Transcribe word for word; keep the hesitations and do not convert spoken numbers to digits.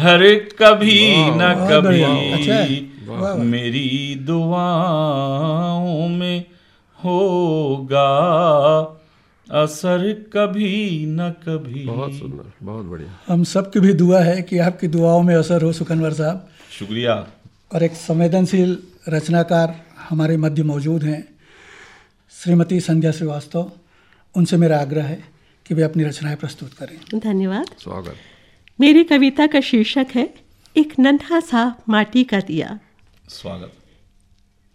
हर कभी न कभी अच्छा, मेरी दुआओं में होगा असर कभी न कभी। बहुत सुंदर, बहुत बढ़िया। हम सबकी भी दुआ है कि आपकी दुआओं में असर हो सुखनवर साहब। शुक्रिया। और एक संवेदनशील रचनाकार हमारे मध्य मौजूद हैं, श्रीमती संध्या श्रीवास्तव। उनसे मेरा आग्रह है कि वे अपनी रचनाएं प्रस्तुत करें। धन्यवाद। स्वागत। मेरी कविता का शीर्षक है एक नन्हा सा माटी का दिया। स्वागत।